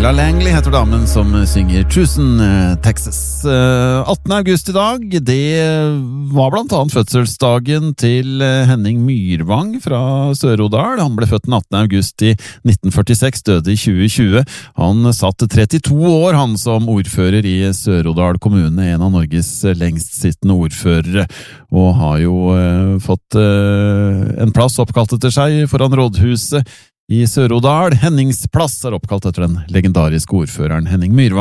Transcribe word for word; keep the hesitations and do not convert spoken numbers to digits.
Ella Langley heter damen som synger Tusen, Texas. attende august i dag, det var blant annet fødselsdagen til Henning Myrvang fra Sør-Odal. Han ble født den attende august i nitten førtiseks, døde i tjue tjue. Han satt trettito år, han som ordfører i Sør-Odal kommune, en av Norges lengst sittende ordførere, og har jo eh, fått eh, en plass oppkalt etter seg foran rådhuset i Sør-Odal. Henningsplass er oppkalt etter den legendariske ordføreren Henning Myrvang.